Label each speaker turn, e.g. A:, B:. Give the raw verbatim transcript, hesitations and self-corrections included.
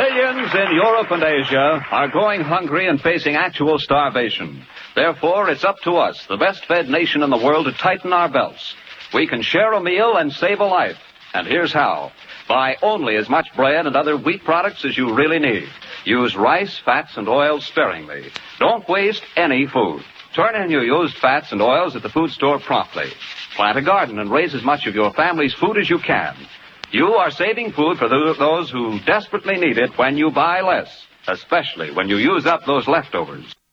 A: Millions in Europe and Asia are going hungry and facing actual starvation. Therefore, it's up to us, the best-fed nation in the world, to tighten our belts. We can share a meal and save a life. And here's how. Buy only as much bread and other wheat products as you really need. Use rice, fats, and oils sparingly. Don't waste any food. Turn in your used fats and oils at the food store promptly. Plant a garden and raise as much of your family's food as you can. You are saving food for those who desperately need it when you buy less, especially when you use up those leftovers.